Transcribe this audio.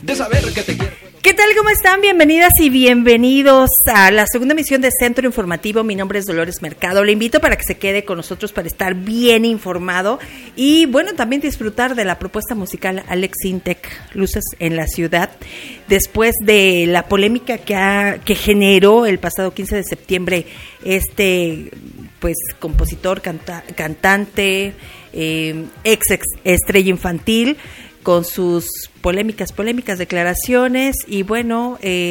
de saber que te quiero. ¿Qué tal? ¿Cómo están? Bienvenidas y bienvenidos a la segunda emisión de Centro Informativo. Mi nombre es Dolores Mercado. Le invito para que se quede con nosotros para estar bien informado y, bueno, también disfrutar de la propuesta musical Alex Intec, Luces en la Ciudad, después de la polémica que generó el pasado 15 de septiembre pues, compositor, cantante, ex estrella infantil, con sus polémicas declaraciones y bueno,